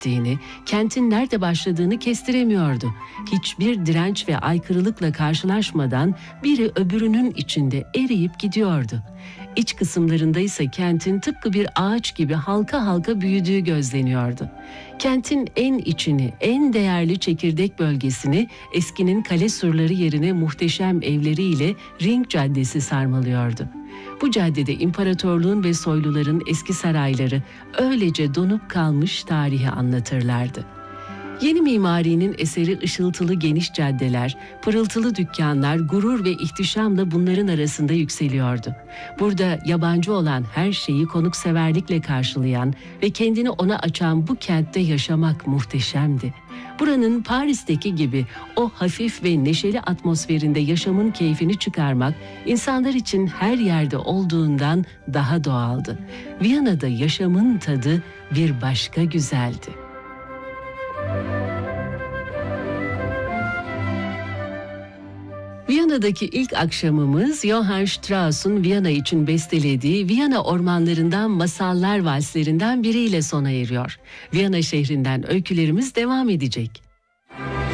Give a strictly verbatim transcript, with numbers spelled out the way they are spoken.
bittiğini, kentin nerede başladığını kestiremiyordu. Hiçbir direnç ve aykırılıkla karşılaşmadan biri öbürünün içinde eriyip gidiyordu. İç kısımlarında ise kentin tıpkı bir ağaç gibi halka halka büyüdüğü gözleniyordu. Kentin en içini, en değerli çekirdek bölgesini eskinin kale surları yerine muhteşem evleriyle Ring Caddesi sarmalıyordu. Bu caddede imparatorluğun ve soyluların eski sarayları öylece donup kalmış tarihi anlatırlardı. Yeni mimarinin eseri ışıltılı geniş caddeler, pırıltılı dükkanlar gurur ve ihtişamla bunların arasında yükseliyordu. Burada yabancı olan her şeyi konukseverlikle karşılayan ve kendini ona açan bu kentte yaşamak muhteşemdi. Buranın Paris'teki gibi o hafif ve neşeli atmosferinde yaşamın keyfini çıkarmak insanlar için her yerde olduğundan daha doğaldı. Viyana'da yaşamın tadı bir başka güzeldi. Viyana'daki ilk akşamımız Johann Strauss'un Viyana için bestelediği Viyana ormanlarından masallar valslerinden biriyle sona eriyor. Viyana şehrinden öykülerimiz devam edecek.